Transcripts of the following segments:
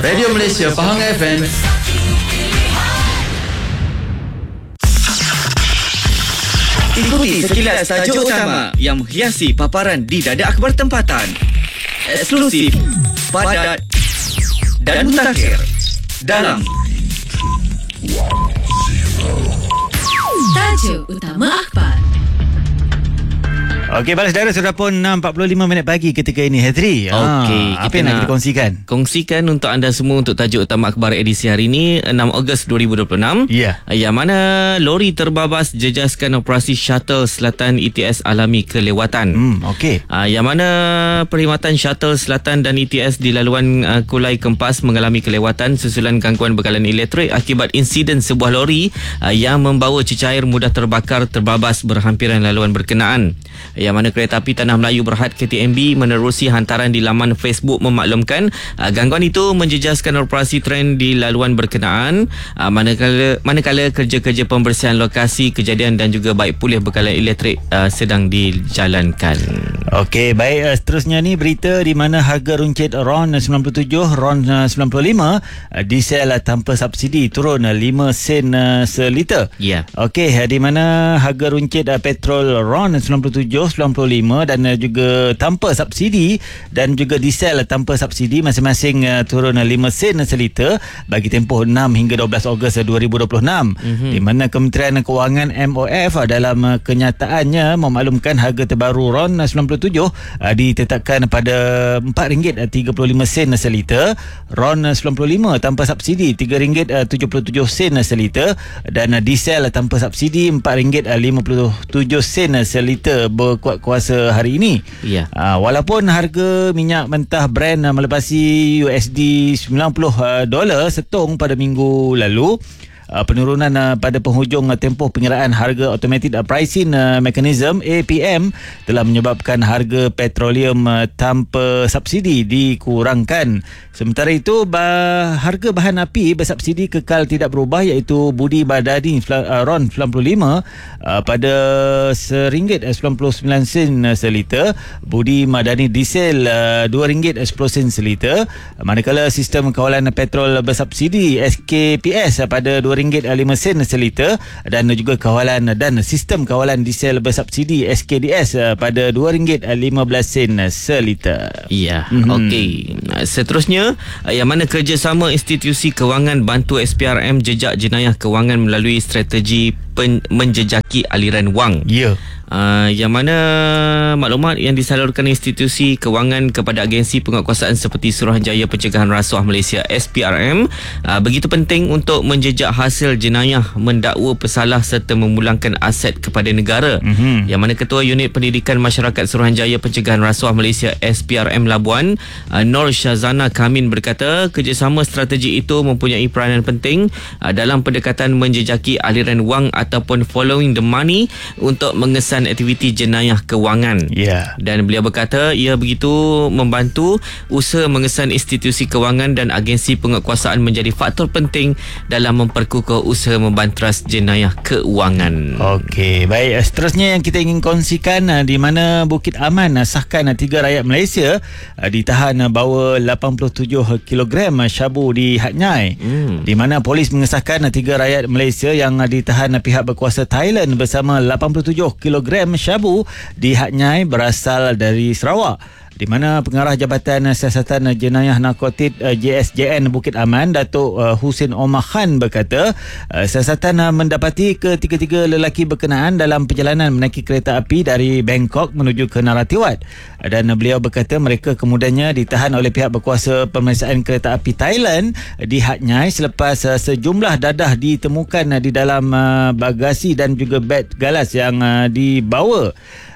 Radio Malaysia Pahang FM. Ikuti sekilas tajuk utama yang menghiasi paparan di dada akhbar tempatan. Eksklusif, padat dan mutakhir dalam tajuk utama akhbar. Okey, balas saudara, sudah pun 6.45 minit pagi ketika ini, Hetri. Okey, apa yang nak kita kongsikan? Kongsikan untuk anda semua untuk tajuk utama akhbar edisi hari ini 6 Ogos 2026. Ya. Yang mana lori terbabas jejaskan operasi shuttle Selatan ETS alami kelewatan. Okey. Yang mana perkhidmatan shuttle Selatan dan ETS di laluan Kulai Kempas mengalami kelewatan susulan gangguan bekalan elektrik akibat insiden sebuah lori yang membawa cecair mudah terbakar terbabas berhampiran laluan berkenaan. Yang mana kereta api Tanah Melayu Berhad KTMB menerusi hantaran di laman Facebook memaklumkan gangguan itu menjejaskan operasi tren di laluan berkenaan, manakala kerja-kerja pembersihan lokasi kejadian dan juga baik pulih bekalan elektrik sedang dijalankan. Okey, baik, seterusnya ni berita di mana harga runcit RON 97, RON 95 diesel tanpa subsidi turun 5 sen seliter. Ya. Okey, di mana harga runcit petrol RON 97, 95 dan juga tanpa subsidi dan juga diesel tanpa subsidi masing-masing turun 5 sen seliter bagi tempoh 6 hingga 12 Ogos 2026. Di mana Kementerian Kewangan MOF dalam kenyataannya memaklumkan harga terbaru RON 97 ditetapkan pada RM4.35 seliter, RON 95 tanpa subsidi RM3.77 seliter dan diesel tanpa subsidi RM4.57 seliter berkuat kuasa hari ini. Ya. Walaupun harga minyak mentah Brent melepasi USD $90 setung pada minggu lalu, penurunan pada penghujung tempoh pengiraan harga Automated Pricing Mechanism APM telah menyebabkan harga petroleum tanpa subsidi dikurangkan. Sementara itu, harga bahan api bersubsidi kekal tidak berubah, iaitu budi badani RON 95 pada RM1.99 seliter, budi madani diesel RM2.10 seliter, manakala sistem kawalan petrol bersubsidi SKPS pada RM2.05 seliter dan juga kawalan dan sistem kawalan diesel bersubsidi SKDS pada RM2.15 seliter. Ya, okey. Seterusnya, yang mana kerjasama institusi kewangan bantu SPRM jejak jenayah kewangan melalui strategi menjejaki aliran wang. Ya. Yang mana maklumat yang disalurkan institusi kewangan kepada agensi penguatkuasaan seperti Suruhanjaya Pencegahan Rasuah Malaysia SPRM begitu penting untuk menjejak hasil jenayah mendakwa pesalah serta memulangkan aset kepada negara. Yang mana Ketua Unit Pendidikan Masyarakat Suruhanjaya Pencegahan Rasuah Malaysia SPRM Labuan Nur Syazana Kamin berkata kerjasama strategi itu mempunyai peranan penting dalam pendekatan menjejaki aliran wang ataupun following the money untuk mengesan aktiviti jenayah kewangan. Dan beliau berkata ia begitu membantu usaha mengesan institusi kewangan dan agensi penguatkuasaan menjadi faktor penting dalam memperkukuh usaha membanteras jenayah keuangan. Okey, baik, seterusnya yang kita ingin kongsikan di mana Bukit Aman sahkan 3 rakyat Malaysia ditahan bawa 87 kg syabu di Hat Nyai. Di mana polis mengesahkan 3 rakyat Malaysia yang ditahan pihak berkuasa Thailand bersama 87 kg syabu di Hat Nyai berasal dari Sarawak. Di mana Pengarah Jabatan Siasatan Jenayah Narkotik JSJN Bukit Aman, Datuk Husin Omar Khan berkata siasatan mendapati ketiga-tiga lelaki berkenaan dalam perjalanan menaiki kereta api dari Bangkok menuju ke Narathiwat. Dan beliau berkata mereka kemudiannya ditahan oleh pihak berkuasa pemeriksaan kereta api Thailand di Hat Nyai selepas sejumlah dadah ditemukan di dalam bagasi dan juga beg galas yang dibawa.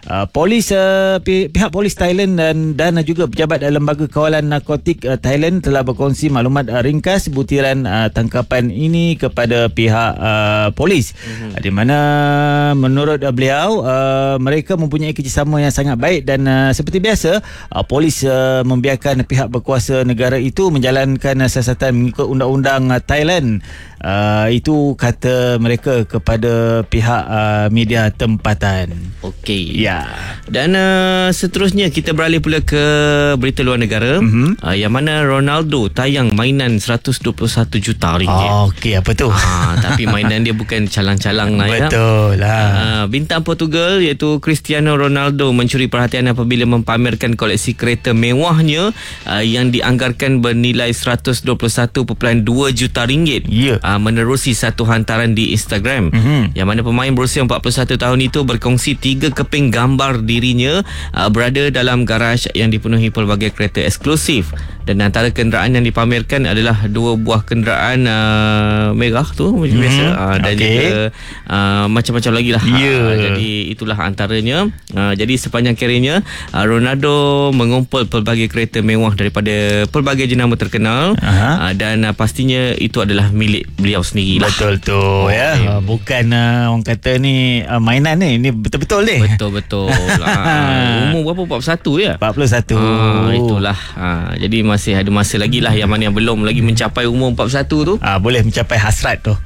Pihak polis Thailand dan juga pejabat Lembaga Kawalan Narkotik Thailand telah berkongsi maklumat ringkas butiran tangkapan ini kepada pihak polis. Di mana menurut beliau mereka mempunyai kerjasama yang sangat baik dan seperti seperti biasa, polis membiarkan pihak berkuasa negara itu menjalankan siasatan mengikut undang-undang Thailand. Itu kata mereka kepada pihak media tempatan. Okey. Ya. Dan seterusnya kita beralih pula ke berita luar negara. Yang mana Ronaldo tayang mainan 121 juta ringgit. Okey, apa tu? Tapi mainan dia bukan calang-calang lah. Betul lah. Bintang Portugal iaitu Cristiano Ronaldo mencuri perhatian apabila mempamerkan koleksi kereta mewahnya yang dianggarkan bernilai 121.2 juta ringgit. Ya. Menerusi satu hantaran di Instagram. Yang mana pemain berusia 41 tahun itu berkongsi 3 keping gambar dirinya berada dalam garaj yang dipenuhi pelbagai kereta eksklusif. Dan antara kenderaan yang dipamerkan adalah 2 buah kenderaan merah tu macam biasa, dan juga macam-macam lagi lah. Jadi itulah antaranya. Jadi sepanjang karirnya Ronaldo mengumpul pelbagai kereta mewah daripada pelbagai jenama terkenal. Dan pastinya itu adalah milik beliau sendiri lah. Betul tu. Ya. Bukan orang kata ni mainan ni. Ini betul-betul ni. Betul-betul. Umur berapa? 41 ya? 41. Itulah. Jadi masih ada masa lagi lah. Yang mana yang belum lagi mencapai umur 41 tu, boleh mencapai hasrat tu.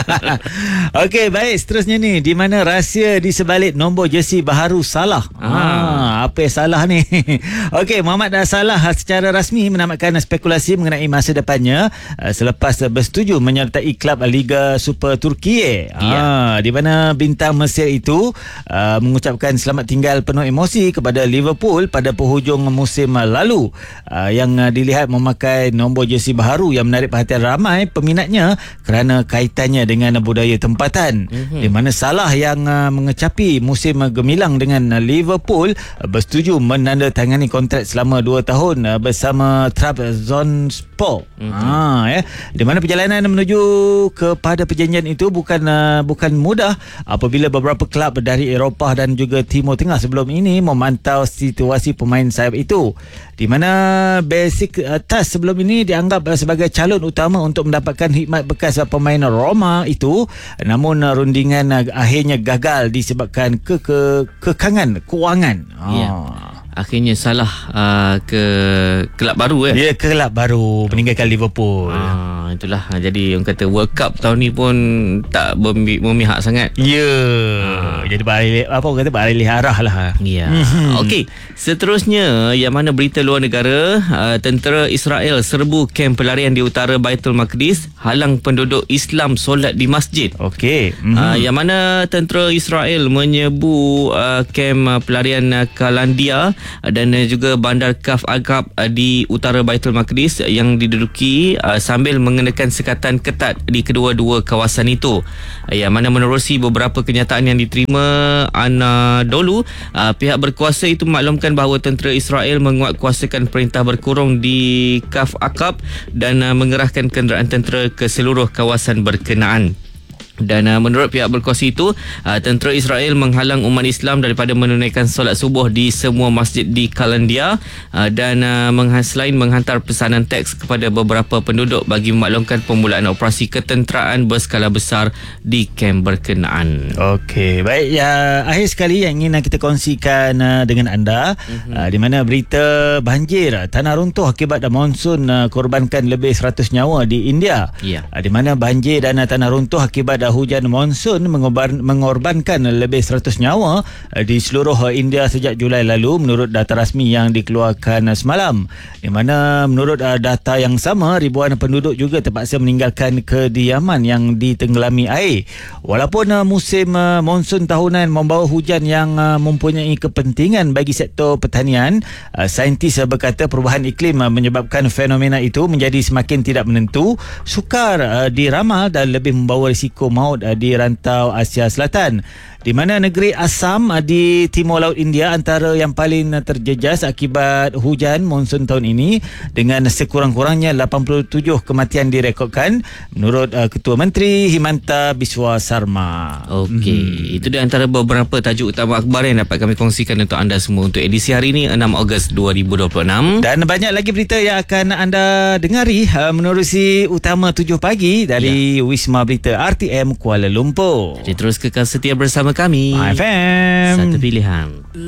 Okey, baik. Seterusnya ni, di mana rahsia di sebalik nombor jersey baharu Salah. Apa yang salah ni? Okey, Mohamed Salah secara rasmi menamatkan spekulasi mengenai masa depannya selepas bersetuju menyertai klub Liga Super Turki. Di mana bintang Mesir itu mengucapkan selamat tinggal penuh emosi kepada Liverpool pada penghujung musim lalu, yang dilihat memakai nombor jersey baharu yang menarik perhatian ramai peminatnya kerana kaitannya dengan budaya tempatan. Di mana Salah yang mengecapi musim gemilang dengan Liverpool bersetuju menandatangani kontrak selama 2 tahun bersama Trabzonspor. Di mana perjalanan menuju kepada perjanjian itu bukan mudah apabila beberapa kelab dari Eropah dan juga Timur Tengah sebelum ini memantau situasi pemain sayap itu. Di mana Besiktas sebelum ini dianggap sebagai calon utama untuk mendapatkan khidmat bekas pemain Roma itu, namun rundingan akhirnya gagal disebabkan kekangan kewangan. Akhirnya Salah ke kelab baru Ya, kelab baru meninggalkan Liverpool. Itulah. Jadi orang kata World Cup tahun ni pun tak memihak sangat. Jadi beralih arah lah. Okey, seterusnya yang mana berita luar negara, tentera Israel serbu kem pelarian di utara Baitul Maqdis, halang penduduk Islam solat di masjid. Okey. Yang mana tentera Israel menyerbu kem pelarian Kalandia dan juga bandar Kaf Agab di utara Baitul Maqdis yang diduduki sambil mengenakan sekatan ketat di kedua-dua kawasan itu. Yang mana menerusi beberapa kenyataan yang diterima Anadolu, pihak berkuasa itu maklumkan bahawa tentera Israel menguatkuasakan perintah berkurung di Kaf Agab dan mengerahkan kenderaan tentera ke seluruh kawasan berkenaan. Dan menurut pihak berkuasa itu, tentera Israel menghalang umat Islam daripada menunaikan solat subuh di semua masjid di Kalandia, dan selain menghantar pesanan teks kepada beberapa penduduk bagi memaklumkan pemulaan operasi ketenteraan berskala besar di kem berkenaan. Okey, baik. Akhir sekali yang ingin kita kongsikan dengan anda, di mana berita banjir tanah runtuh akibat monsun korbankan lebih 100 nyawa di India. Di mana banjir dan tanah runtuh akibat hujan monsun mengorbankan lebih 100 nyawa di seluruh India sejak Julai lalu menurut data rasmi yang dikeluarkan semalam. Di mana menurut data yang sama, ribuan penduduk juga terpaksa meninggalkan kediaman yang ditenggelami air. Walaupun musim monsun tahunan membawa hujan yang mempunyai kepentingan bagi sektor pertanian, saintis berkata perubahan iklim menyebabkan fenomena itu menjadi semakin tidak menentu, sukar diramal dan lebih membawa risiko maut di rantau Asia Selatan. Di mana negeri Assam di timur laut India antara yang paling terjejas akibat hujan monsun tahun ini dengan sekurang-kurangnya 87 kematian direkodkan menurut Ketua Menteri Himanta Biswa Sarma. Okey, itu di antara beberapa tajuk utama akhbar yang dapat kami kongsikan untuk anda semua untuk edisi hari ini 6 Ogos 2026. Dan banyak lagi berita yang akan anda dengari menerusi Utama 7 Pagi dari Wisma Berita RTM Kuala Lumpur. Jadi terus kekal setia bersama kami. FM Satu pilihan.